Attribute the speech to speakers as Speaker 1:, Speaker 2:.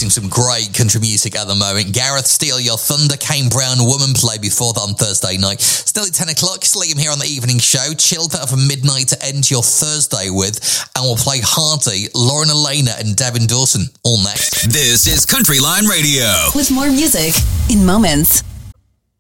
Speaker 1: releasing some great country music at the moment. Gareth Steele, Your Thunder, Kane Brown, Woman Play before that on Thursday night. Still at 10 o'clock, Liam here on the evening show. Chilled out for midnight to end your Thursday with. And we'll play Hardy, Lauren Elena and Devin Dawson all next.
Speaker 2: This is Country Line Radio.
Speaker 3: With more music in moments.